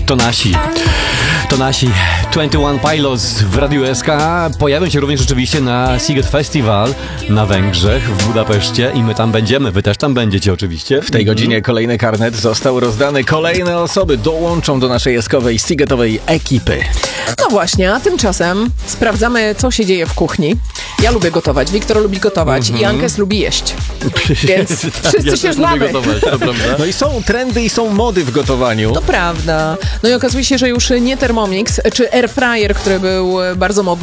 To nasi 21 Pilots w Radiu SK pojawią się również rzeczywiście na Sziget Festival na Węgrzech, w Budapeszcie i my tam będziemy, wy też tam będziecie oczywiście. W tej godzinie kolejny karnet został rozdany, kolejne osoby dołączą do naszej eskowej, Szigetowej ekipy. No właśnie, a tymczasem sprawdzamy, co się dzieje w kuchni. Ja lubię gotować, Wiktor lubi gotować i Ankes lubi jeść. Więc wszyscy się znamy. Gotować, to prawda? No i są trendy i są mody w gotowaniu. To prawda. No i okazuje się, że już nie Thermomix czy Airfryer, który był bardzo modny